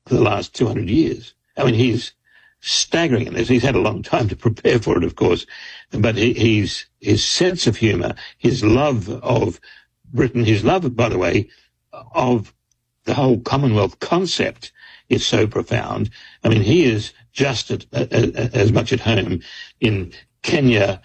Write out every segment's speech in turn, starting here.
for the last 200 years. I mean, he's staggering in this. He's had a long time to prepare for it, of course, but his sense of humour, his love of Britain, his love, by the way, of the whole Commonwealth concept is so profound. I mean, he is just as much at home in Kenya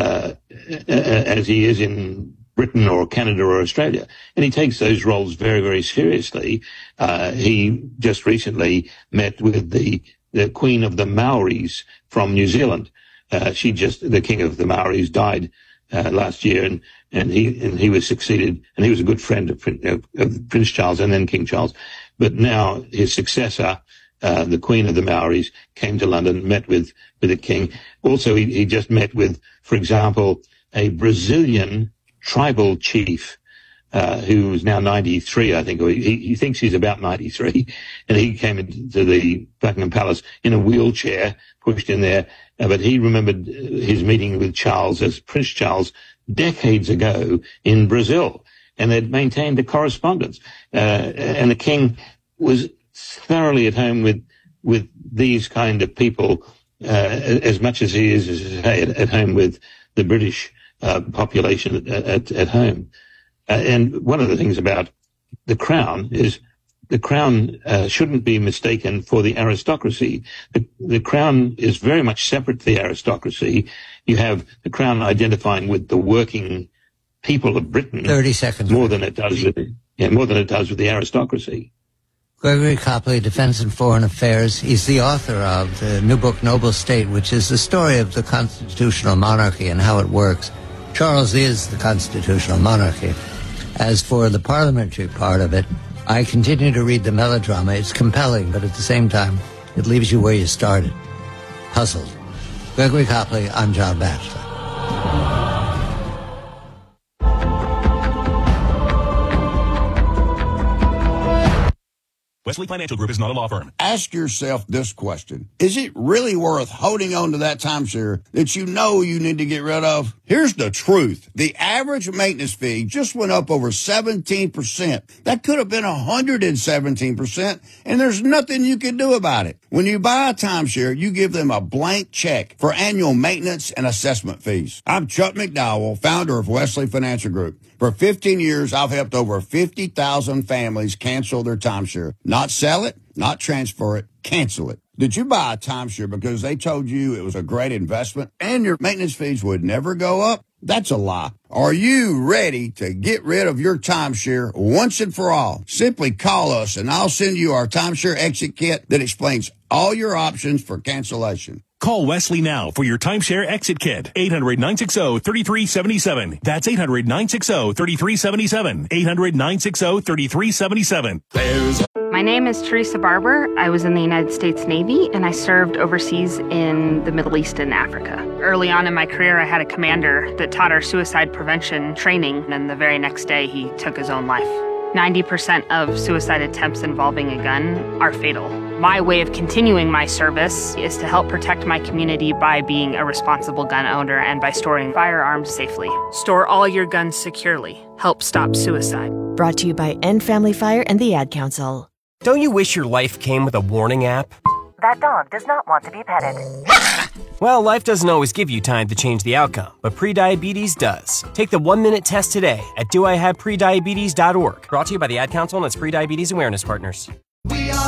as he is in Britain or Canada or Australia. And he takes those roles very, very seriously. He just recently met with the Queen of the Maoris from New Zealand. The King of the Maoris died last year, and he was succeeded, and he was a good friend of Prince Charles and then King Charles. But now his successor, the Queen of the Maoris, came to London, met with the King. Also, he just met with, for example, a Brazilian tribal chief, who is now 93, I think, or he thinks he's about 93, and he came into the Buckingham Palace in a wheelchair, pushed in there, but he remembered his meeting with Charles as Prince Charles decades ago in Brazil, and they'd maintained a correspondence, and the King was thoroughly at home with these kind of people, as much as he is, as I say, at home with the British population at home. And one of the things about the Crown is the Crown shouldn't be mistaken for the aristocracy. The Crown is very much separate to the aristocracy. You have the Crown identifying with the working people of Britain 30 seconds. more than it does with the aristocracy. Gregory Copley, Defense and Foreign Affairs. He's the author of the new book, Noble State, which is the story of the constitutional monarchy and how it works. Charles is the constitutional monarchy. As for the parliamentary part of it, I continue to read the melodrama. It's compelling, but at the same time, it leaves you where you started, puzzled. Gregory Copley, I'm John Batchelor. Wesley Financial Group is not a law firm. Ask yourself this question. Is it really worth holding on to that timeshare that you know you need to get rid of? Here's the truth. The average maintenance fee just went up over 17%. That could have been 117%, and there's nothing you can do about it. When you buy a timeshare, you give them a blank check for annual maintenance and assessment fees. I'm Chuck McDowell, founder of Wesley Financial Group. For 15 years, I've helped over 50,000 families cancel their timeshare. Not sell it, not transfer it, cancel it. Did you buy a timeshare because they told you it was a great investment and your maintenance fees would never go up? That's a lie. Are you ready to get rid of your timeshare once and for all? Simply call us and I'll send you our timeshare exit kit that explains all your options for cancellation. Call Wesley now for your timeshare exit kit. 800-960-3377. That's 800-960-3377. 800-960-3377. My name is Teresa Barber. I was in the United States Navy, and I served overseas in the Middle East and Africa. Early on in my career, I had a commander that taught our suicide prevention training, and the very next day, he took his own life. 90% of suicide attempts involving a gun are fatal. My way of continuing my service is to help protect my community by being a responsible gun owner and by storing firearms safely. Store all your guns securely. Help stop suicide. Brought to you by End Family Fire and the Ad Council. Don't you wish your life came with a warning app? That dog does not want to be petted. Well, life doesn't always give you time to change the outcome, but prediabetes does. Take the 1-minute test today at doihaveprediabetes.org. Brought to you by the Ad Council and its Prediabetes Awareness Partners. We are